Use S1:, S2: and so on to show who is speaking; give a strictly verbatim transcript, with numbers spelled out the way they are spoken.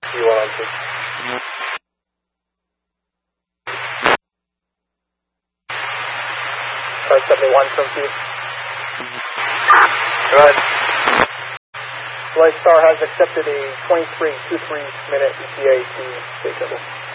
S1: You are on two. Flight seventy-one from two.
S2: Go ahead.
S1: Flight Star has accepted a twenty-three point two three minute E T A to state level.